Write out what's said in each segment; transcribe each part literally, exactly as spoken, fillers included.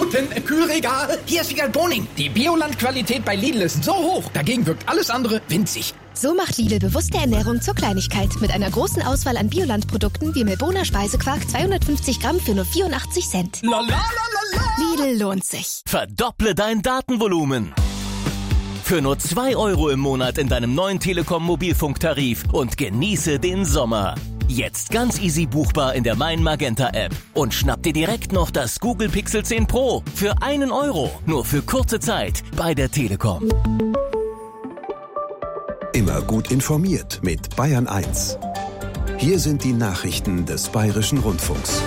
Minuten. Kühlregal. Hier ist Wiegald Boning. Die Bioland-Qualität bei Lidl ist so hoch. Dagegen wirkt alles andere winzig. So macht Lidl bewusste Ernährung zur Kleinigkeit. Mit einer großen Auswahl an Bioland-Produkten wie Milboner Speisequark zweihundertfünfzig Gramm für nur vierundachtzig Cent. La, la, la, la, la. Lidl lohnt sich. Verdopple dein Datenvolumen. Für nur zwei Euro im Monat in deinem neuen Telekom-Mobilfunktarif und genieße den Sommer. Jetzt ganz easy buchbar in der Mein Magenta App. Und schnapp dir direkt noch das Google Pixel zehn Pro für einen Euro. Nur für kurze Zeit bei der Telekom. Immer gut informiert mit Bayern eins. Hier sind die Nachrichten des Bayerischen Rundfunks.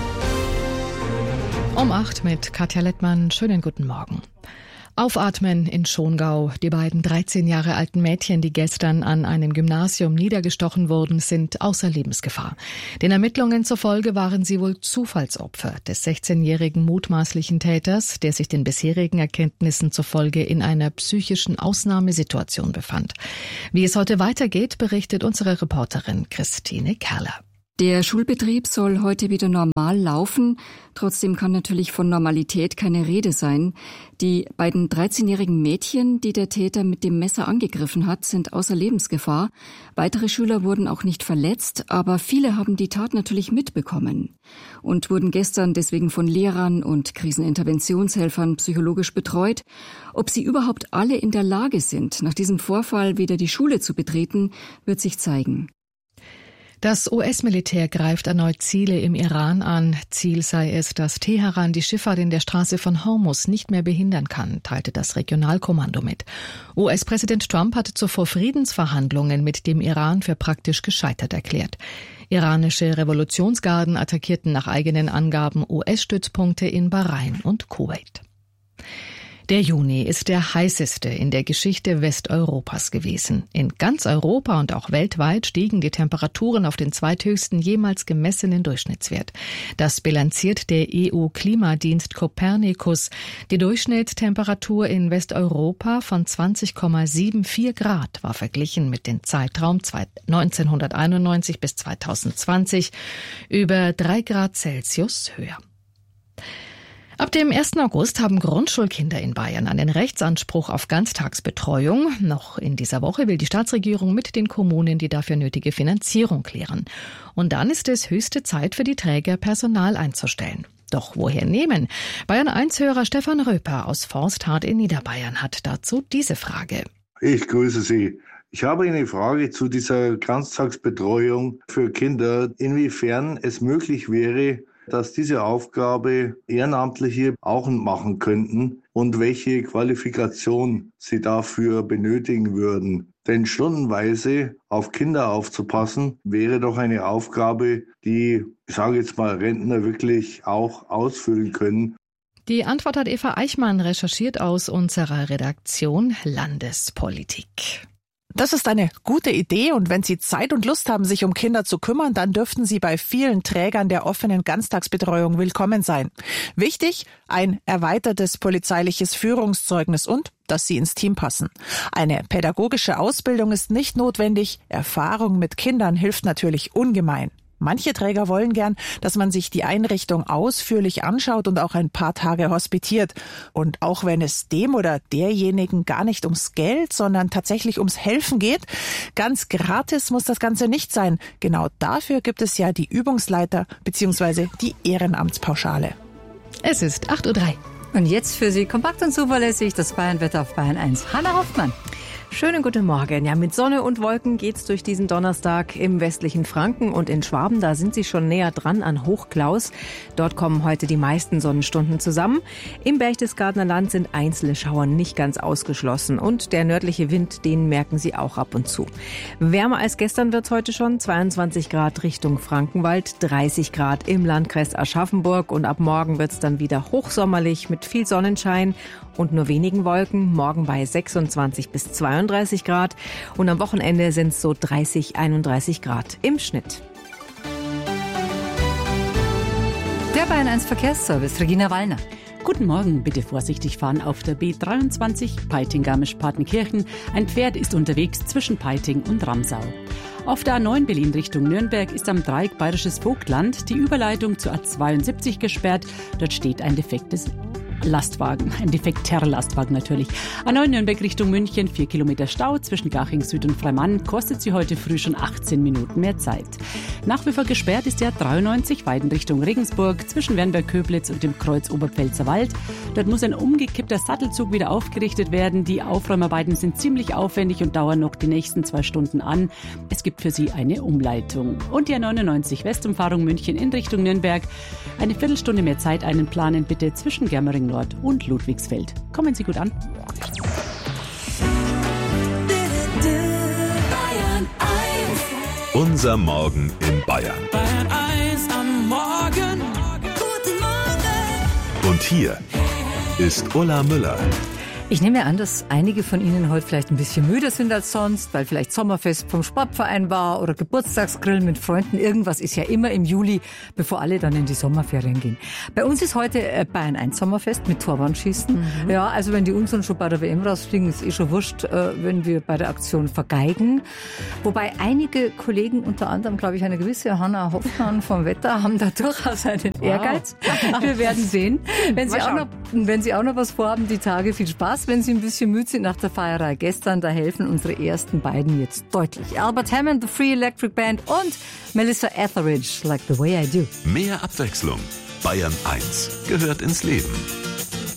Um acht mit Katja Lettmann. Schönen guten Morgen. Aufatmen in Schongau. Die beiden dreizehn Jahre alten Mädchen, die gestern an einem Gymnasium niedergestochen wurden, sind außer Lebensgefahr. Den Ermittlungen zufolge waren sie wohl Zufallsopfer des sechzehnjährigen mutmaßlichen Täters, der sich den bisherigen Erkenntnissen zufolge in einer psychischen Ausnahmesituation befand. Wie es heute weitergeht, berichtet unsere Reporterin Christine Kerler. Der Schulbetrieb soll heute wieder normal laufen. Trotzdem kann natürlich von Normalität keine Rede sein. Die beiden dreizehnjährigen Mädchen, die der Täter mit dem Messer angegriffen hat, sind außer Lebensgefahr. Weitere Schüler wurden auch nicht verletzt, aber viele haben die Tat natürlich mitbekommen und wurden gestern deswegen von Lehrern und Kriseninterventionshelfern psychologisch betreut. Ob sie überhaupt alle in der Lage sind, nach diesem Vorfall wieder die Schule zu betreten, wird sich zeigen. Das U S-Militär greift erneut Ziele im Iran an. Ziel sei es, dass Teheran die Schifffahrt in der Straße von Hormuz nicht mehr behindern kann, teilte das Regionalkommando mit. U S-Präsident Trump hatte zuvor Friedensverhandlungen mit dem Iran für praktisch gescheitert erklärt. Iranische Revolutionsgarden attackierten nach eigenen Angaben U S-Stützpunkte in Bahrain und Kuwait. Der Juni ist der heißeste in der Geschichte Westeuropas gewesen. In ganz Europa und auch weltweit stiegen die Temperaturen auf den zweithöchsten jemals gemessenen Durchschnittswert. Das bilanziert der E U-Klimadienst Copernicus. Die Durchschnittstemperatur in Westeuropa von zwanzig Komma vierundsiebzig Grad war verglichen mit dem Zeitraum neunzehnhunderteinundneunzig bis zweitausendzwanzig über drei Grad Celsius höher. Ab dem ersten August haben Grundschulkinder in Bayern einen Rechtsanspruch auf Ganztagsbetreuung. Noch in dieser Woche will die Staatsregierung mit den Kommunen die dafür nötige Finanzierung klären. Und dann ist es höchste Zeit für die Träger, Personal einzustellen. Doch woher nehmen? Bayern eins-Hörer Stefan Röper aus Forsthardt in Niederbayern hat dazu diese Frage. Ich grüße Sie. Ich habe eine Frage zu dieser Ganztagsbetreuung für Kinder, inwiefern es möglich wäre, dass diese Aufgabe Ehrenamtliche auch machen könnten und welche Qualifikation sie dafür benötigen würden. Denn stundenweise auf Kinder aufzupassen, wäre doch eine Aufgabe, die, ich sage jetzt mal, Rentner wirklich auch ausfüllen können. Die Antwort hat Eva Eichmann recherchiert aus unserer Redaktion Landespolitik. Das ist eine gute Idee und wenn Sie Zeit und Lust haben, sich um Kinder zu kümmern, dann dürften Sie bei vielen Trägern der offenen Ganztagsbetreuung willkommen sein. Wichtig, ein erweitertes polizeiliches Führungszeugnis und dass Sie ins Team passen. Eine pädagogische Ausbildung ist nicht notwendig, Erfahrung mit Kindern hilft natürlich ungemein. Manche Träger wollen gern, dass man sich die Einrichtung ausführlich anschaut und auch ein paar Tage hospitiert. Und auch wenn es dem oder derjenigen gar nicht ums Geld, sondern tatsächlich ums Helfen geht, ganz gratis muss das Ganze nicht sein. Genau dafür gibt es ja die Übungsleiter bzw. die Ehrenamtspauschale. Es ist acht Uhr drei. Und jetzt für Sie kompakt und zuverlässig das Bayernwetter auf Bayern eins. Hanna Hoffmann. Schönen guten Morgen. Ja, mit Sonne und Wolken geht's durch diesen Donnerstag im westlichen Franken und in Schwaben. Da sind sie schon näher dran an Hochklaus. Dort kommen heute die meisten Sonnenstunden zusammen. Im Berchtesgadener Land sind einzelne Schauer nicht ganz ausgeschlossen. Und der nördliche Wind, den merken Sie auch ab und zu. Wärmer als gestern wird's heute schon. zweiundzwanzig Grad Richtung Frankenwald, dreißig Grad im Landkreis Aschaffenburg. Und ab morgen wird's dann wieder hochsommerlich mit viel Sonnenschein und nur wenigen Wolken. Morgen bei sechsundzwanzig bis zweiunddreißig Grad und am Wochenende sind es so dreißig, einunddreißig Grad im Schnitt. Der Bayern eins Verkehrsservice, Regina Wallner. Guten Morgen, bitte vorsichtig fahren auf der B dreiundzwanzig Peiting-Garmisch-Partenkirchen. Ein Pferd ist unterwegs zwischen Peiting und Ramsau. Auf der A neun Berlin Richtung Nürnberg ist am Dreieck Bayerisches Vogtland die Überleitung zur A zweiundsiebzig gesperrt. Dort steht ein defektes Lastwagen, ein defekter Lastwagen natürlich. A neun Nürnberg Richtung München, vier Kilometer Stau zwischen Garching Süd und Freimann, kostet sie heute früh schon achtzehn Minuten mehr Zeit. Nach wie vor gesperrt ist die A dreiundneunzig Weiden Richtung Regensburg zwischen Wernberg-Köblitz und dem Kreuz Oberpfälzer Wald. Dort muss ein umgekippter Sattelzug wieder aufgerichtet werden. Die Aufräumarbeiten sind ziemlich aufwendig und dauern noch die nächsten zwei Stunden an. Es gibt für sie eine Umleitung. Und die A neunundneunzig Westumfahrung München in Richtung Nürnberg. Eine Viertelstunde mehr Zeit einplanen bitte zwischen Germering Nord und Ludwigsfeld. Kommen Sie gut an. Unser Morgen in Bayern. Bayern eins am Morgen. Guten Morgen. Und hier ist Ulla Müller. Ich nehme an, dass einige von Ihnen heute vielleicht ein bisschen müder sind als sonst, weil vielleicht Sommerfest vom Sportverein war oder Geburtstagsgrillen mit Freunden. Irgendwas ist ja immer im Juli, bevor alle dann in die Sommerferien gehen. Bei uns ist heute Bayern eins Sommerfest mit Torwandschießen. Mhm. Ja, also wenn die unseren schon bei der W M rausfliegen, ist eh schon wurscht, wenn wir bei der Aktion vergeigen. Wobei einige Kollegen, unter anderem, glaube ich, eine gewisse Hanna Hoffmann vom Wetter, haben da durchaus einen Ehrgeiz. Wow. Wir werden sehen. Wenn Sie, auch noch, wenn Sie auch noch was vorhaben, die Tage, viel Spaß. Wenn Sie ein bisschen müde sind nach der Feierei gestern, da helfen unsere ersten beiden jetzt deutlich. Albert Hammond, The Free Electric Band und Melissa Etheridge, Like the Way I Do. Mehr Abwechslung. Bayern eins gehört ins Leben.